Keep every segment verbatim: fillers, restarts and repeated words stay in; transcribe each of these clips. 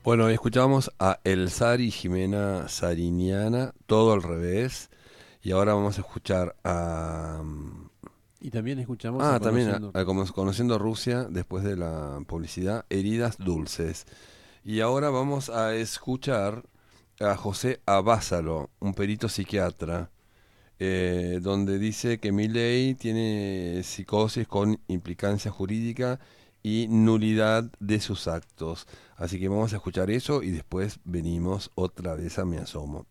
Bueno, escuchamos a El Sari Jimena Sariniana, todo al revés. Y ahora vamos a escuchar a... mm, Y también escuchamos a Ah, también a, Conociendo a Cono- Rusia. Conociendo Rusia, después de la publicidad, Heridas Dulces. Y ahora vamos a escuchar a José Abásalo, un perito psiquiatra, eh, donde dice que Milei tiene psicosis con implicancia jurídica y nulidad de sus actos. Así que vamos a escuchar eso y después venimos otra vez a Me Asomo.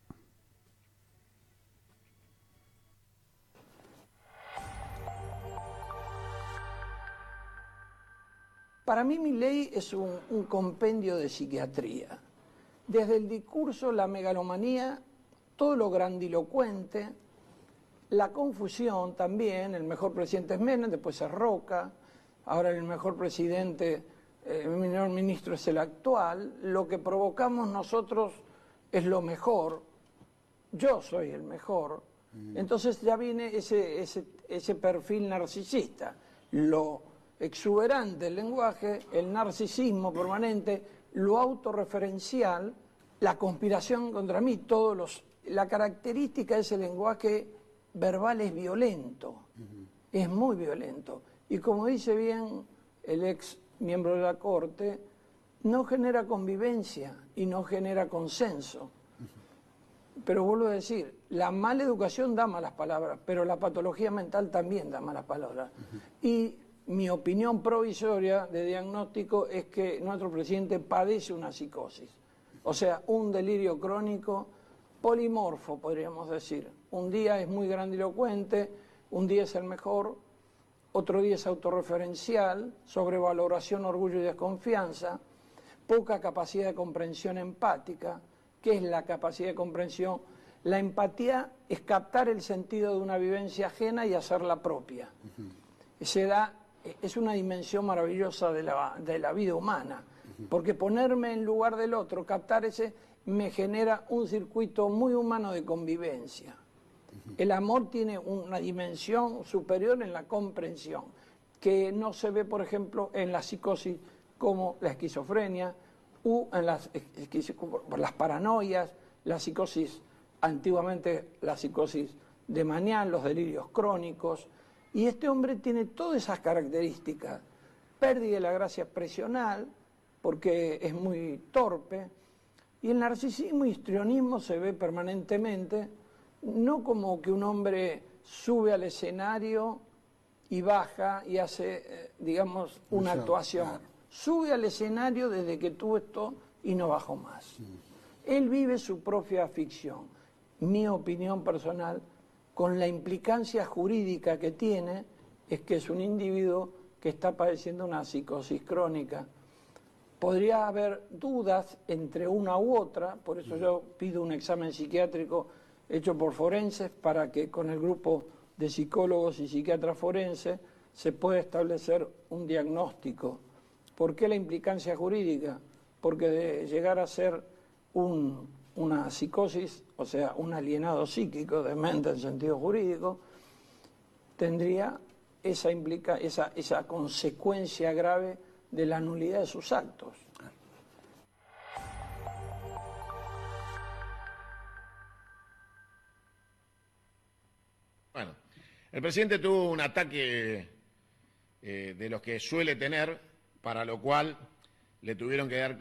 Para mí mi ley es un, un compendio de psiquiatría. Desde el discurso, la megalomanía, todo lo grandilocuente, la confusión también, el mejor presidente es Menem, después es Roca, ahora el mejor presidente, eh, el mejor ministro es el actual, lo que provocamos nosotros es lo mejor, yo soy el mejor, entonces ya viene ese, ese, ese perfil narcisista, lo exuberante del lenguaje, el narcisismo permanente, lo autorreferencial, la conspiración contra mí, todos los, la característica de ese lenguaje verbal es violento, uh-huh. Es muy violento. Y como dice bien el ex miembro de la Corte, no genera convivencia y no genera consenso. Pero vuelvo a decir, la mala educación da malas palabras, pero la patología mental también da malas palabras. Uh-huh. Y mi opinión provisoria de diagnóstico es que nuestro presidente padece una psicosis, o sea, un delirio crónico polimorfo, podríamos decir. Un día es muy grandilocuente, un día es el mejor, otro día es autorreferencial, sobrevaloración, orgullo y desconfianza, poca capacidad de comprensión empática. ¿Qué es la capacidad de comprensión? La empatía es captar el sentido de una vivencia ajena y hacerla propia. Uh-huh. Se da, es una dimensión maravillosa de la, de la vida humana, uh-huh. Porque ponerme en lugar del otro, captar ese, me genera un circuito muy humano de convivencia. Uh-huh. El amor tiene una dimensión superior en la comprensión, que no se ve, por ejemplo, en la psicosis como la esquizofrenia, u en las, las paranoias, la psicosis, antiguamente la psicosis de Manián, los delirios crónicos, y este hombre tiene todas esas características, pérdida de la gracia expresional, porque es muy torpe, y el narcisismo y histrionismo se ve permanentemente, no como que un hombre sube al escenario y baja y hace, digamos, una actuación. Claro. Sube al escenario desde que tuvo esto y no bajó más. Sí. Él vive su propia ficción. Mi opinión personal, con la implicancia jurídica que tiene, es que es un individuo que está padeciendo una psicosis crónica. Podría haber dudas entre una u otra, por eso yo pido un examen psiquiátrico hecho por forenses para que con el grupo de psicólogos y psiquiatras forenses se pueda establecer un diagnóstico. ¿Por qué la implicancia jurídica? Porque de llegar a ser un, una psicosis, o sea, un alienado psíquico, demente en sentido jurídico, tendría esa, implica, esa, esa consecuencia grave de la nulidad de sus actos. Bueno, el presidente tuvo un ataque eh, de los que suele tener, para lo cual le tuvieron que dar